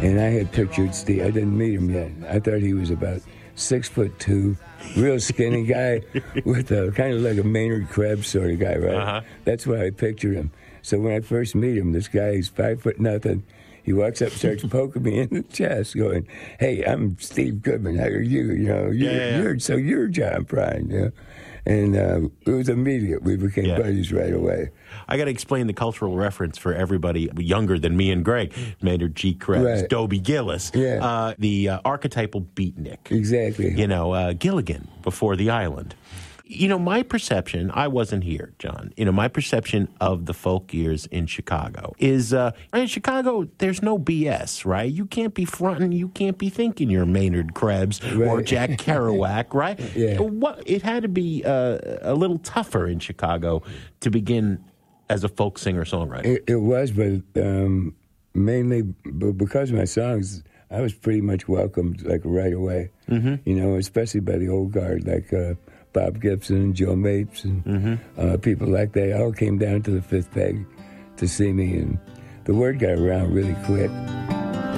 And I had pictured Steve. I didn't meet him yet. I thought he was about 6'2", real skinny guy with a kind of like a Maynard Krebs sort of guy, right? Uh-huh. That's why I pictured him. So when I first meet him, this guy, he's 5'0". He walks up, starts poking me in the chest, going, "Hey, I'm Steve Goodman. How are you? You know, you're John Prine." You know? And it was immediate. We became buddies right away. I got to explain the cultural reference for everybody younger than me and Greg. Maynard G. Krebs, Right. Dobie Gillis, Yeah. The archetypal beatnik. Exactly. You know, Gilligan before the island. You know, my perception, I wasn't here, John. You know, my perception of the folk years in Chicago is, in Chicago, there's no BS, right? You can't be fronting, you can't be thinking you're Maynard Krebs or Jack Kerouac, right? Yeah. It had to be a little tougher in Chicago to begin as a folk singer-songwriter. It was, but mainly because of my songs, I was pretty much welcomed like right away. Mm-hmm. You know, especially by the old guard, like Bob Gibson, Joe Mapes, and people like that all came down to the Fifth Peg to see me, and the word got around really quick.